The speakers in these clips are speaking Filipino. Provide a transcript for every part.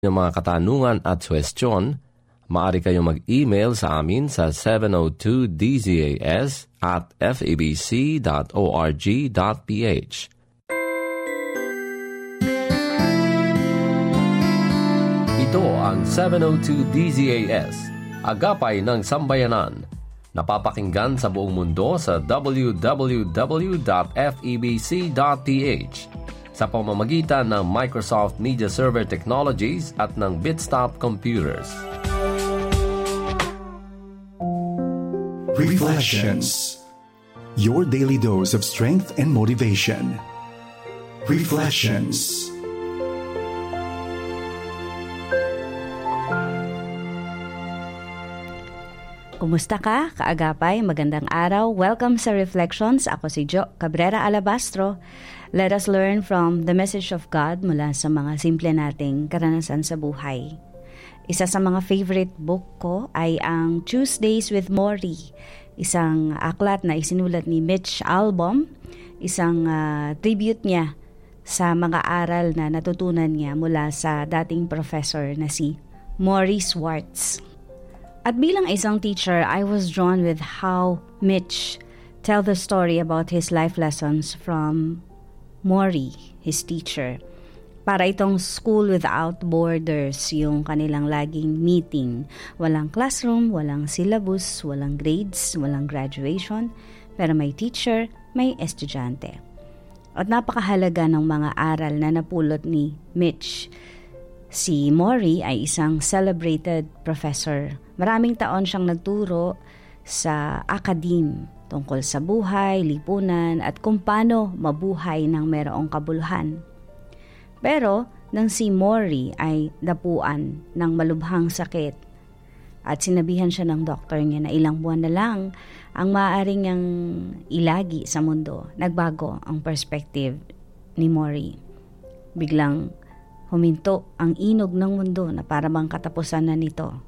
Yung mga katanungan at suwestyon, maaari kayong mag-email sa amin sa 702DZAS@febc.org.ph. Ito ang 702 DZAS, Agapay ng Sambayanan. Napapakinggan sa buong mundo sa www.febc.ph sa pamamagitan ng Microsoft Media Server Technologies at ng Bitstop Computers. Reflections. Your daily dose of strength and motivation. Reflections. Kumusta ka, kaagapay? Magandang araw. Welcome sa Reflections. Ako si Jo Cabrera Alabastro. Let us learn from the message of God mula sa mga simple nating karanasan sa buhay. Isa sa mga favorite book ko ay ang Tuesdays with Morrie, isang aklat na isinulat ni Mitch Albom, isang tribute niya sa mga aral na natutunan niya mula sa dating professor na si Morrie Schwartz. At bilang isang teacher, I was drawn with how Mitch tell the story about his life lessons from Morrie, his teacher. Para itong school without borders, yung kanilang laging meeting. Walang classroom, walang syllabus, walang grades, walang graduation, pero may teacher, may estudyante. At napakahalaga ng mga aral na napulot ni Mitch. Si Morrie ay isang celebrated professor. Maraming taon siyang nagturo sa academe tungkol sa buhay, lipunan at kung paano mabuhay ng mayroong kabuluhan. Pero nang si Morrie ay dapuan ng malubhang sakit at sinabihan siya ng doktor niya na ilang buwan na lang ang maaari niyang ilagi sa mundo, nagbago ang perspective ni Morrie. Biglang huminto ang inog ng mundo na para bang katapusan na nito.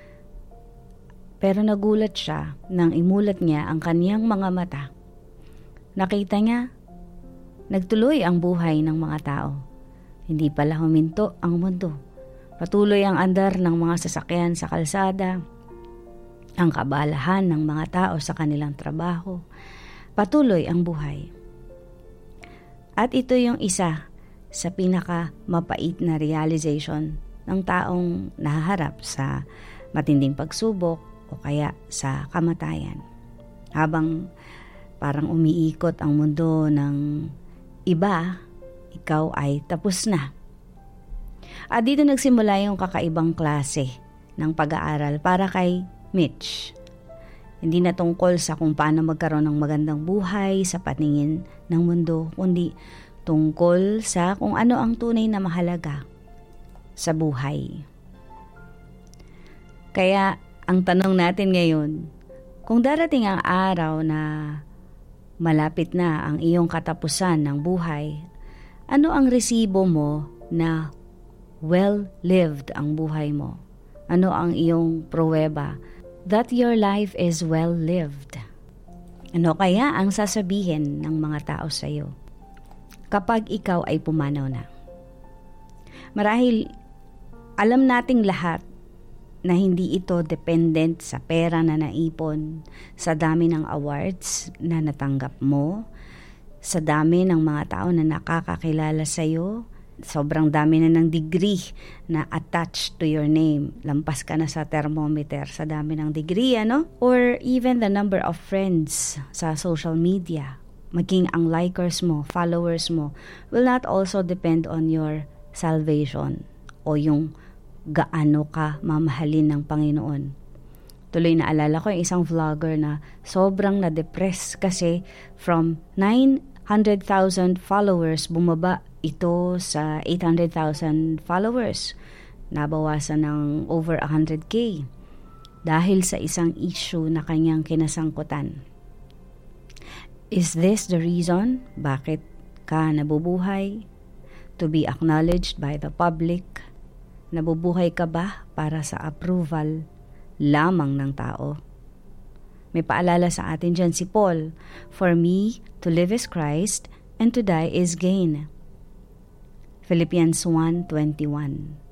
Pero nagulat siya nang imulat niya ang kaniyang mga mata. Nakita niya, nagtuloy ang buhay ng mga tao. Hindi pala huminto ang mundo. Patuloy ang andar ng mga sasakyan sa kalsada, ang kabalahan ng mga tao sa kanilang trabaho. Patuloy ang buhay. At ito yung isa sa pinaka mapait na realization ng taong nahaharap sa matinding pagsubok o kaya sa kamatayan. Habang parang umiikot ang mundo ng iba, ikaw ay tapos na. At dito nagsimula yung kakaibang klase ng pag-aaral para kay Mitch. Hindi na tungkol sa kung paano magkaroon ng magandang buhay sa paningin ng mundo, kundi tungkol sa kung ano ang tunay na mahalaga sa buhay. Kaya, ang tanong natin ngayon, kung darating ang araw na malapit na ang iyong katapusan ng buhay, ano ang resibo mo na well-lived ang buhay mo? Ano ang iyong pruweba that your life is well-lived? Ano kaya ang sasabihin ng mga tao sa iyo kapag ikaw ay pumanaw na? Marahil, alam nating lahat na hindi ito dependent sa pera na naipon, sa dami ng awards na natanggap mo, sa dami ng mga tao na nakakakilala sa iyo, sobrang dami na ng degree na attached to your name. Lampas ka na sa thermometer sa dami ng degree, ano? Or even the number of friends sa social media. Maging ang likers mo, followers mo, will not also depend on your salvation o yung gaano ka mamahalin ng Panginoon. Tuloy na alala ko yung isang vlogger na sobrang na-depress kasi from 900,000 followers, bumaba ito sa 800,000 followers. Nabawasan ng over 100K dahil sa isang issue na kanyang kinasangkutan. Is this the reason bakit ka nabubuhay? To be acknowledged by the public? Nabubuhay ka ba para sa approval lamang ng tao? May paalala sa atin dyan si Paul, "For me, to live is Christ, and to die is gain." Philippians 1:21.